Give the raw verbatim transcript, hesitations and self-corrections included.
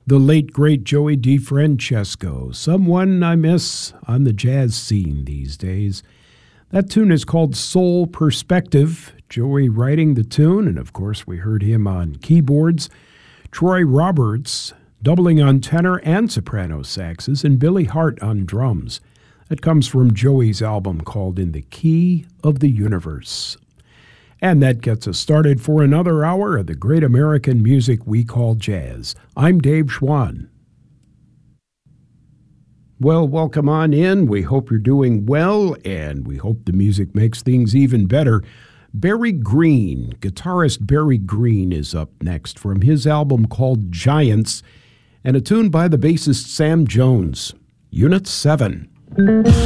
The late, great Joey DeFrancesco, someone I miss on the jazz scene these days. That tune is called Soul Perspective. Joey writing the tune, and of course we heard him on keyboards. Troy Roberts doubling on tenor and soprano saxes, and Billy Hart on drums. That comes from Joey's album called In the Key of the Universe. And that gets us started for another hour of the great American music we call jazz. I'm Dave Schwann. Well, welcome on in. We hope you're doing well, and we hope the music makes things even better. Barry Green, guitarist Barry Green, is up next from his album called Giants, and a tune by the bassist Sam Jones, Unit seven.